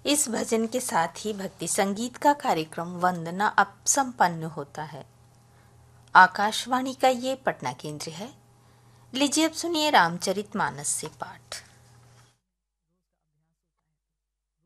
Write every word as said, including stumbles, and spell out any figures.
इस भजन के साथ ही भक्ति संगीत का कार्यक्रम वंदना अब संपन्न होता है। आकाशवाणी का ये पटना केंद्र है। लीजिए अब सुनिए रामचरितमानस से पाठ।